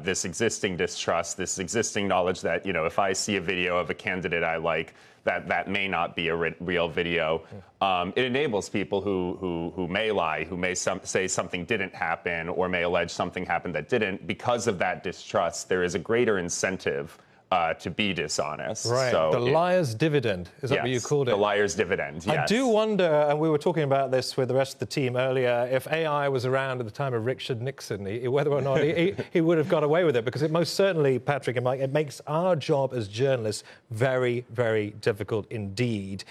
this existing distrust, this existing knowledge that, if I see a video of a candidate I like, that may not be a real video. It enables people who may lie, who may say something didn't happen, or may allege something happened that didn't. Because of that distrust, there is a greater incentive to be dishonest. Right, so the liar's dividend, is that what you called it? The liar's dividend, yes. I do wonder, and we were talking about this with the rest of the team earlier, if AI was around at the time of Richard Nixon, whether or not he would have got away with it, because it most certainly, Patrick and Mike, it makes our job as journalists very, very difficult indeed,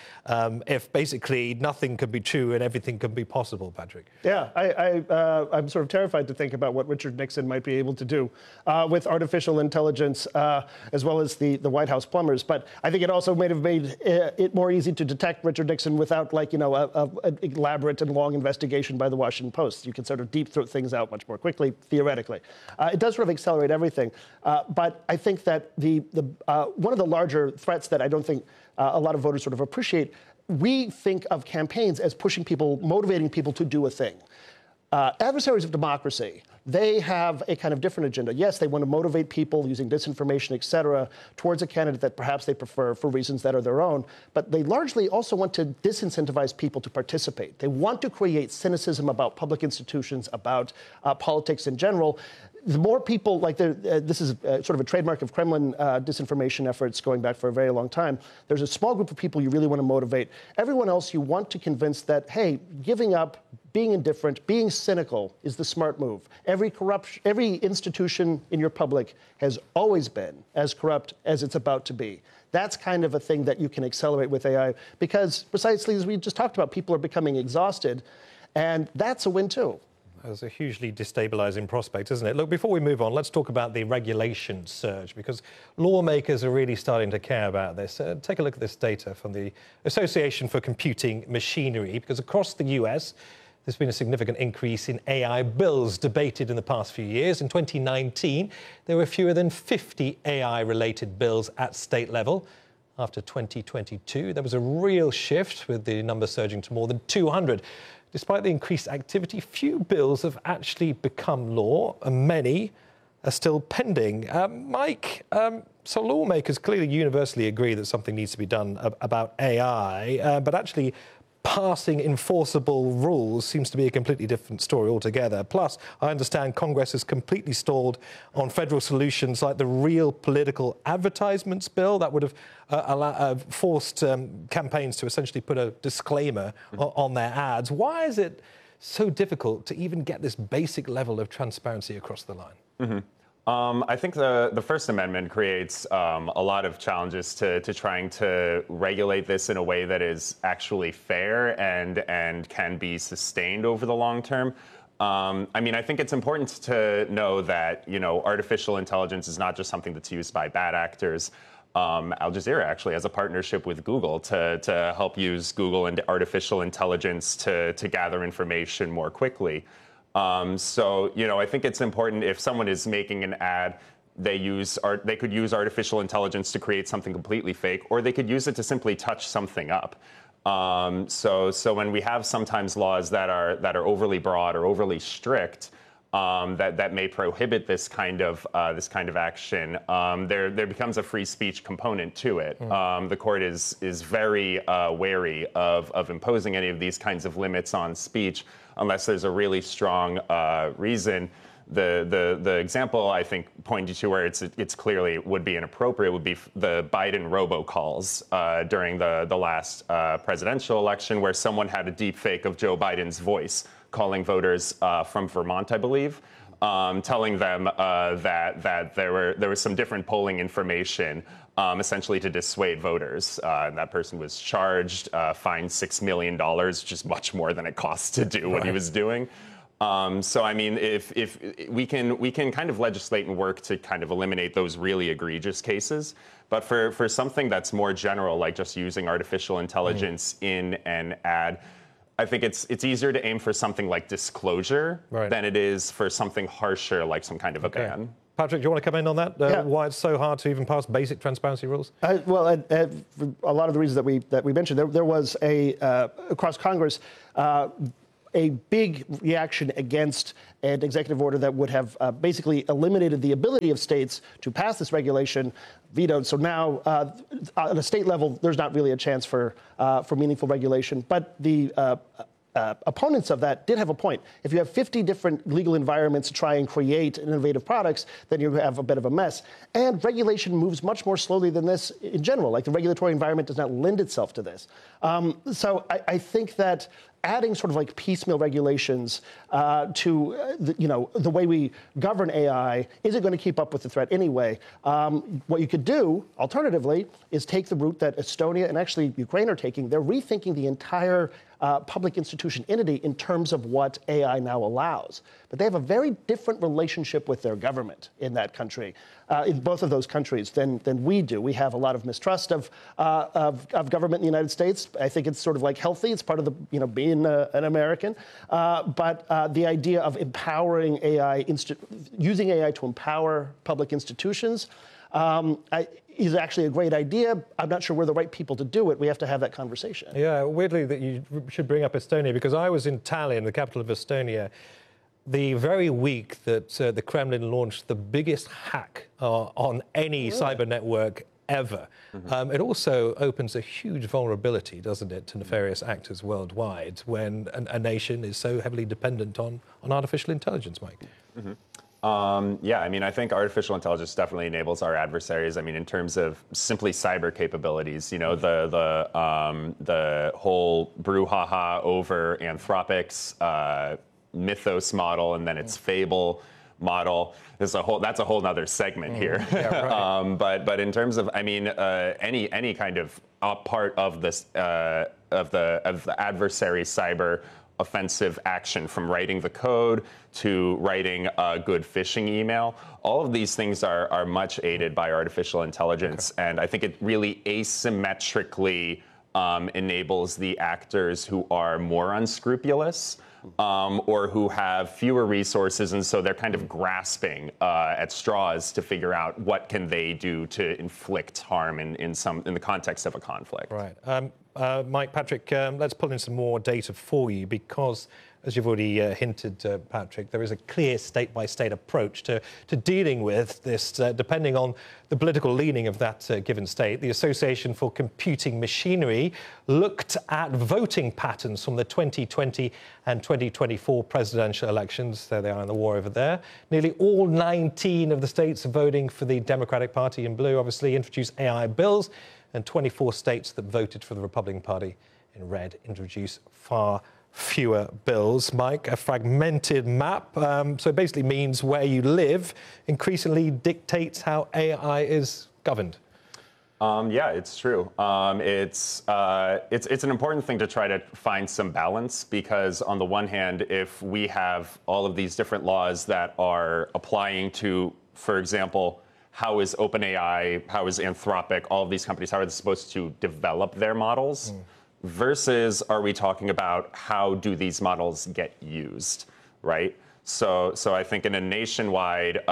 if basically nothing can be true and everything can be possible, Patrick. Yeah, I'm sort of terrified to think about what Richard Nixon might be able to do with artificial intelligence, as well as the White House plumbers. But I think it also might have made it more easy to detect Richard Nixon without, an elaborate and long investigation by the Washington Post. You can sort of deep throat things out much more quickly, theoretically. It does sort of accelerate everything. But I think that one of the larger threats that I don't think a lot of voters sort of appreciate, we think of campaigns as pushing people, motivating people to do a thing. Adversaries of democracy, they have a kind of different agenda. Yes, they want to motivate people using disinformation, et cetera, towards a candidate that perhaps they prefer for reasons that are their own, but they largely also want to disincentivize people to participate. They want to create cynicism about public institutions, about politics in general. The more people, this is sort of a trademark of Kremlin disinformation efforts going back for a very long time. There's a small group of people you really want to motivate. Everyone else you want to convince that, hey, giving up, being indifferent, being cynical is the smart move. Every institution in your public has always been as corrupt as it's about to be. That's kind of a thing that you can accelerate with AI because, precisely as we just talked about, people are becoming exhausted, and that's a win too. That's a hugely destabilising prospect, isn't it? Look, before we move on, let's talk about the regulation surge, because lawmakers are really starting to care about this. Take a look at this data from the Association for Computing Machinery, because across the US, there's been a significant increase in AI bills debated in the past few years. In 2019, there were fewer than 50 AI-related bills at state level. After 2022, there was a real shift, with the number surging to more than 200. Despite the increased activity, few bills have actually become law, and many are still pending. Mike, so lawmakers clearly universally agree that something needs to be done about AI, but actually passing enforceable rules seems to be a completely different story altogether. Plus, I understand Congress has completely stalled on federal solutions like the Real Political Advertisements Bill that would have forced campaigns to essentially put a disclaimer on their ads. Why is it so difficult to even get this basic level of transparency across the line? I think the First Amendment creates a lot of challenges to trying to regulate this in a way that is actually fair and can be sustained over the long term. I think it's important to know that, artificial intelligence is not just something that's used by bad actors. Al Jazeera actually has a partnership with Google to help use Google and artificial intelligence to gather information more quickly. I think it's important, if someone is making an ad, they could use artificial intelligence to create something completely fake, or they could use it to simply touch something up. So when we have sometimes laws that are overly broad or overly strict, that may prohibit this kind of action, there becomes a free speech component to it. The court is very wary of imposing any of these kinds of limits on speech unless there's a really strong reason. The example I think pointed to where it's clearly would be inappropriate would be the Biden robocalls during the last presidential election, where someone had a deep fake of Joe Biden's voice calling voters from Vermont, I believe, telling them that there was some different polling information, essentially to dissuade voters. And that person was charged, fined $6 million, which is much more than it costs to do what he was doing. If we can kind of legislate and work to kind of eliminate those really egregious cases, but for something that's more general, like just using artificial intelligence in an ad, I think it's easier to aim for something like disclosure than it is for something harsher, like some kind of a ban. Patrick, do you want to come in on that? Why it's so hard to even pass basic transparency rules? For a lot of the reasons that we mentioned, there was across Congress, a big reaction against an executive order that would have basically eliminated the ability of states to pass this regulation vetoed. So now, at a state level, there's not really a chance for meaningful regulation. But the opponents of that did have a point. If you have 50 different legal environments to try and create innovative products, then you have a bit of a mess. And regulation moves much more slowly than this in general. Like, the regulatory environment does not lend itself to this. So I think that adding sort of like piecemeal regulations to the way we govern AI isn't going to keep up with the threat anyway. What you could do, alternatively, is take the route that Estonia and actually Ukraine are taking. They're rethinking the entire public institution entity in terms of what AI now allows. But they have a very different relationship with their government in that country, in both of those countries, than we do. We have a lot of mistrust of government in the United States. I think it's sort of like healthy. It's part of the, being an American. But the idea of empowering AI, using AI to empower public institutions, is actually a great idea. I'm not sure we're the right people to do it. We have to have that conversation. Yeah, weirdly that you should bring up Estonia, because I was in Tallinn, the capital of Estonia, the very week that the Kremlin launched the biggest hack on any cyber network ever. It also opens a huge vulnerability, doesn't it, to nefarious actors worldwide when a nation is so heavily dependent on artificial intelligence, Mike. Yeah, I mean, I think artificial intelligence definitely enables our adversaries. I mean, in terms of simply cyber capabilities, the whole brouhaha over Anthropic's Mythos model and then its Fable model. That's a whole nother segment here. Yeah, right. But in terms of, I mean, any kind of part of this of the adversary cyber offensive action, from writing the code to writing a good phishing email, all of these things are much aided by artificial intelligence, and I think it really asymmetrically enables the actors who are more unscrupulous or who have fewer resources, and so they're kind of grasping at straws to figure out what can they do to inflict harm in the context of a conflict. Right. Mike, Patrick, let's pull in some more data for you, because, as you've already hinted, Patrick, there is a clear state-by-state approach to dealing with this, depending on the political leaning of that given state. The Association for Computing Machinery looked at voting patterns from the 2020 and 2024 presidential elections. There they are in the war over there. Nearly all 19 of the states voting for the Democratic Party in blue obviously introduced AI bills, and 24 states that voted for the Republican Party in red introduced far fewer bills. Mike, a fragmented map, so it basically means where you live increasingly dictates how AI is governed. Yeah, it's true. It's an important thing to try to find some balance, because on the one hand, if we have all of these different laws that are applying to, for example, how is OpenAI, how is Anthropic, all of these companies, how are they supposed to develop their models? Versus, are we talking about how do these models get used, right? So I think in a nationwide,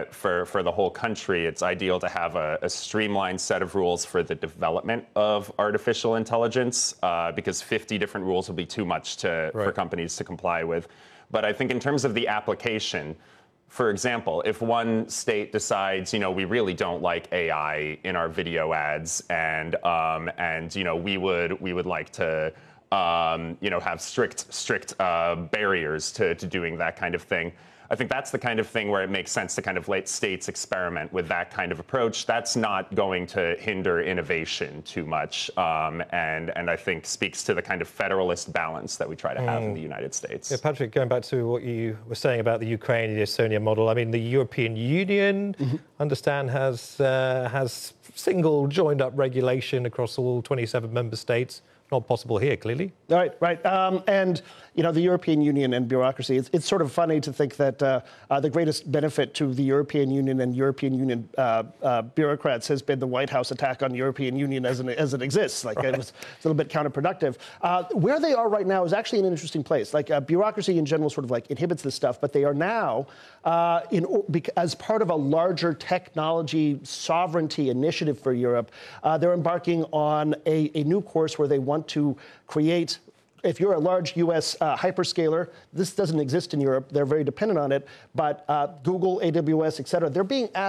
for the whole country, it's ideal to have a streamlined set of rules for the development of artificial intelligence, because 50 different rules will be too much for companies to comply with. But I think in terms of the application, for example, if one state decides, we really don't like AI in our video ads, and we would like to, have strict barriers to doing that kind of thing, I think that's the kind of thing where it makes sense to kind of let states experiment with that kind of approach. That's not going to hinder innovation too much, and I think speaks to the kind of federalist balance that we try to have in the United States. Yeah, Patrick, going back to what you were saying about the Ukraine and the Estonia model, I mean, the European Union, understand, has single joined-up regulation across all 27 member states. Not possible here, clearly. Right. And, the European Union and bureaucracy, it's sort of funny to think that the greatest benefit to the European Union and European Union bureaucrats has been the White House attack on the European Union as it exists. Like, it was a little bit counterproductive. Where they are right now is actually an interesting place. Like, bureaucracy in general sort of like inhibits this stuff, but they are now, as part of a larger technology sovereignty initiative for Europe, they're embarking on a new course where they want to create if you're a large U.S. Hyperscaler, this doesn't exist in Europe. They're very dependent on it. But Google, AWS, et cetera, they're being asked